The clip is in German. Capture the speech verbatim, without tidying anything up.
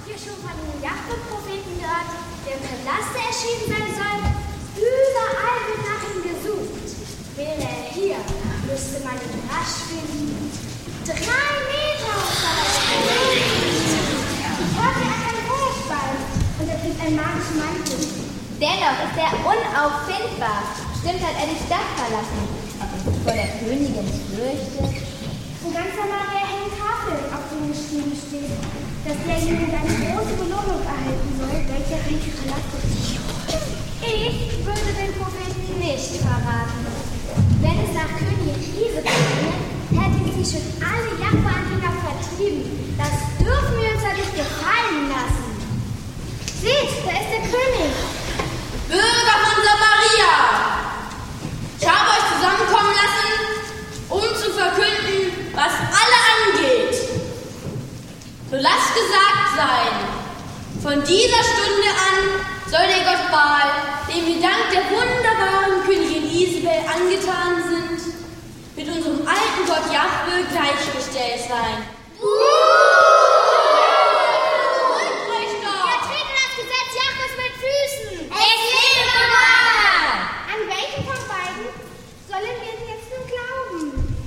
ihr schon von dem Jahwe-Propheten gehört, der im Palast erschienen sein soll? Überall wird nach ihm gesucht. Wäre er hier, müsste man ihn rasch finden. Drei Meter hoch soll er sein. Ich hörte, er kann Hochspein und er trägt einen magischen Mantel. Dennoch ist er unauffindbar. Stimmt, hat er die Stadt verlassen. Ob er sich vor der Königin fürchtet? In ganz Samaria hängen Tafeln, auf denen geschrieben steht, dass derjenige eine große Belohnung erhalten soll, welcher reiche Palast ist. Ich würde den Propheten nicht verraten. Wenn es nach Königin Isabel ginge, hätten sie schon alle Jahwe-Anhänger vertrieben. Das dürfen wir uns ja nicht gefallen lassen. Seht, da ist der König. Bürger von Samaria, ich habe euch zusammenkommen lassen, um zu verkünden, was alle angeht. So lasst gesagt sein, von dieser Stunde an soll der Gott Baal, dem wir dank der wunderbaren Königin Isabel angetan sind, mit unserem alten Gott Jahwe gleich